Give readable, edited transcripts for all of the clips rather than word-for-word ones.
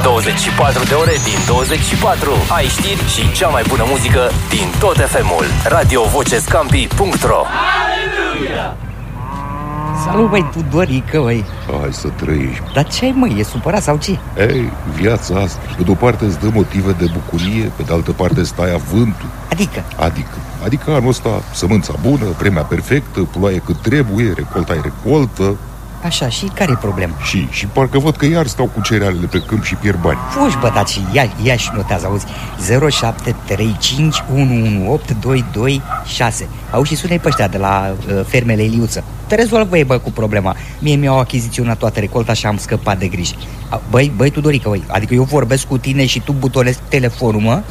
24 de ore din 24. Ai știri și cea mai bună muzică din tot FM-ul. radiovocescampi.ro. Salut, băi, Tudorică, băi. Hai să trăiești. Dar ce ai, măi, e supărat sau ce? Ei, viața asta, pe de-o parte îți dă motive de bucurie, pe de altă parte îți taia vântul. Adică anul ăsta sămânța bună, vremea perfectă, ploaie cât trebuie, recolta e recoltă. Așa, și care e problema? Și parcă văd că iar stau cu cerealele pe câmp și pierd bani. Fugi, bă, dar și ia și notează, auzi, 0735118226. Auzi, și sună-i pe ăștia de la fermele Iliuță. Te rezolvă ei, bă, cu problema. Mie mi-au achiziționat toată recolta și am scăpat de griji. Băi, Tudorică, băi, adică eu vorbesc cu tine și tu butonezi telefonul, mă?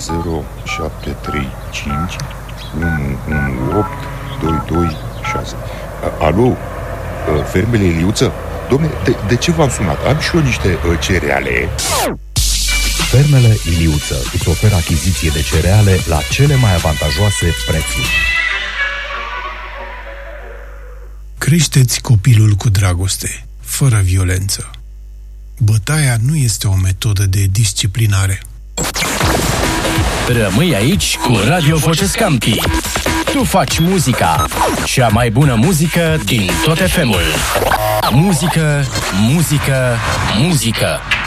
0735118226. Alo? Fermele Iliuță? Dom'le, de ce v-am sunat? Am și eu niște cereale. Fermele Iliuță îți oferă achiziție de cereale la cele mai avantajoase prețuri. Creșteți copilul cu dragoste, fără violență. Bătaia nu este o metodă de disciplinare. Rămâi aici cu Radio Vocescampi. Tu faci muzica, cea mai bună muzică din tot FM-ul. Muzică, muzică, muzică.